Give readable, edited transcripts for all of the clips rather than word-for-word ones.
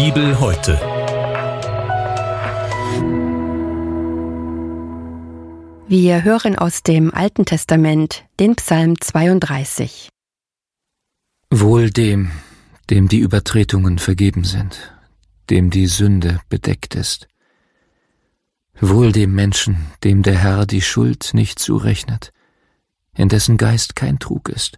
Bibel heute. Wir hören aus dem Alten Testament den Psalm 32. Wohl dem die Übertretungen vergeben sind, dem die Sünde bedeckt ist. Wohl dem Menschen, dem der Herr die Schuld nicht zurechnet, in dessen Geist kein Trug ist.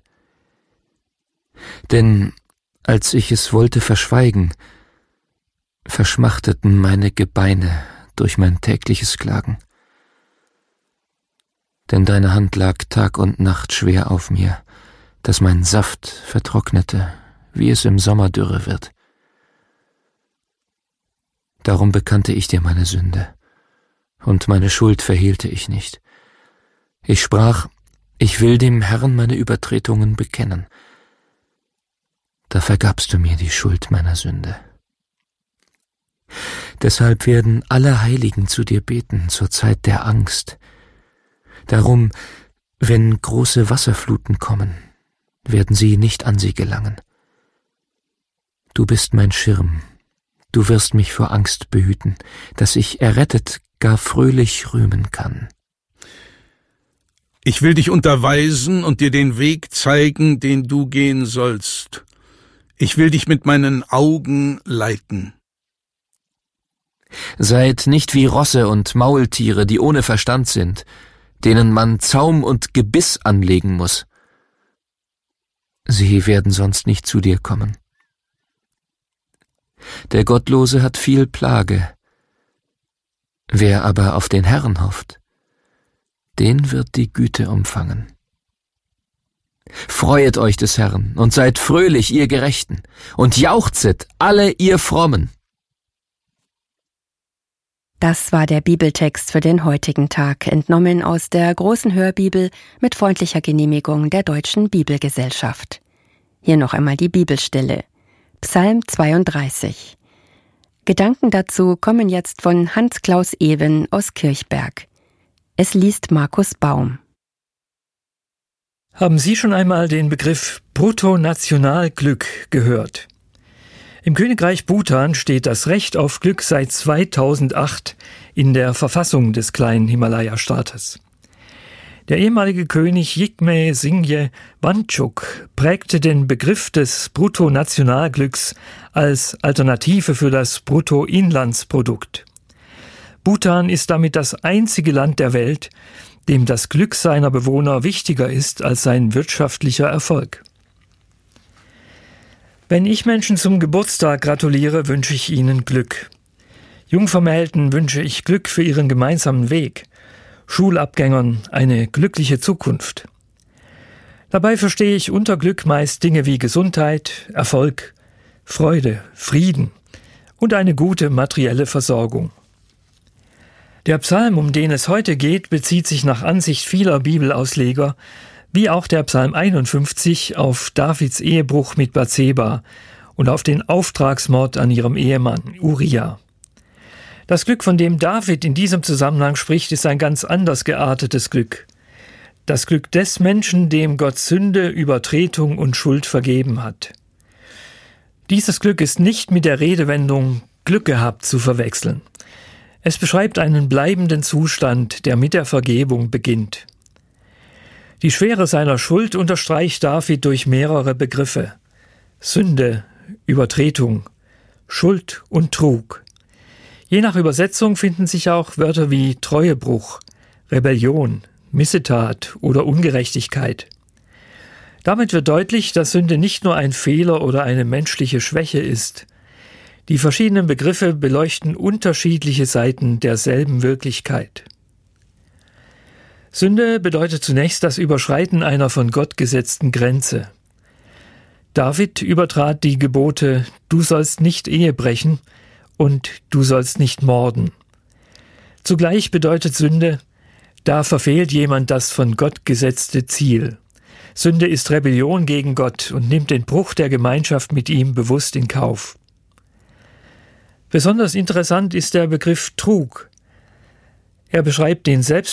Denn als ich es wollte verschweigen, verschmachteten meine Gebeine durch mein tägliches Klagen. Denn deine Hand lag Tag und Nacht schwer auf mir, dass mein Saft vertrocknete, wie es im Sommer dürre wird. Darum bekannte ich dir meine Sünde, und meine Schuld verhehlte ich nicht. Ich sprach, ich will dem Herrn meine Übertretungen bekennen. Da vergabst du mir die Schuld meiner Sünde. Deshalb werden alle Heiligen zu dir beten zur Zeit der Angst. Darum, wenn große Wasserfluten kommen, werden sie nicht an sie gelangen. Du bist mein Schirm, du wirst mich vor Angst behüten, dass ich errettet gar fröhlich rühmen kann. Ich will dich unterweisen und dir den Weg zeigen, den du gehen sollst. Ich will dich mit meinen Augen leiten. Seid nicht wie Rosse und Maultiere, die ohne Verstand sind, denen man Zaum und Gebiss anlegen muss. Sie werden sonst nicht zu dir kommen. Der Gottlose hat viel Plage. Wer aber auf den Herrn hofft, den wird die Güte umfangen. Freuet euch des Herrn und seid fröhlich, ihr Gerechten, und jauchzet, alle ihr Frommen. Das war der Bibeltext für den heutigen Tag, entnommen aus der großen Hörbibel mit freundlicher Genehmigung der Deutschen Bibelgesellschaft. Hier noch einmal die Bibelstelle. Psalm 32. Gedanken dazu kommen jetzt von Hans-Klaus Ewen aus Kirchberg. Es liest Markus Baum. Haben Sie schon einmal den Begriff Bruttonationalglück gehört? Im Königreich Bhutan steht das Recht auf Glück seit 2008 in der Verfassung des kleinen Himalaya-Staates. Der ehemalige König Jigme Singye Wangchuk prägte den Begriff des Bruttonationalglücks als Alternative für das Bruttoinlandsprodukt. Bhutan ist damit das einzige Land der Welt, dem das Glück seiner Bewohner wichtiger ist als sein wirtschaftlicher Erfolg. Wenn ich Menschen zum Geburtstag gratuliere, wünsche ich ihnen Glück. Jungvermählten wünsche ich Glück für ihren gemeinsamen Weg, Schulabgängern eine glückliche Zukunft. Dabei verstehe ich unter Glück meist Dinge wie Gesundheit, Erfolg, Freude, Frieden und eine gute materielle Versorgung. Der Psalm, um den es heute geht, bezieht sich nach Ansicht vieler Bibelausleger, wie auch der Psalm 51, auf Davids Ehebruch mit Bathseba und auf den Auftragsmord an ihrem Ehemann Uria. Das Glück, von dem David in diesem Zusammenhang spricht, ist ein ganz anders geartetes Glück. Das Glück des Menschen, dem Gott Sünde, Übertretung und Schuld vergeben hat. Dieses Glück ist nicht mit der Redewendung Glück gehabt zu verwechseln. Es beschreibt einen bleibenden Zustand, der mit der Vergebung beginnt. Die Schwere seiner Schuld unterstreicht David durch mehrere Begriffe: Sünde, Übertretung, Schuld und Trug. Je nach Übersetzung finden sich auch Wörter wie Treuebruch, Rebellion, Missetat oder Ungerechtigkeit. Damit wird deutlich, dass Sünde nicht nur ein Fehler oder eine menschliche Schwäche ist. Die verschiedenen Begriffe beleuchten unterschiedliche Seiten derselben Wirklichkeit. Sünde bedeutet zunächst das Überschreiten einer von Gott gesetzten Grenze. David übertrat die Gebote: Du sollst nicht Ehe brechen und du sollst nicht morden. Zugleich bedeutet Sünde: Da verfehlt jemand das von Gott gesetzte Ziel. Sünde ist Rebellion gegen Gott und nimmt den Bruch der Gemeinschaft mit ihm bewusst in Kauf. Besonders interessant ist der Begriff Trug. Er beschreibt den selbstverständlichen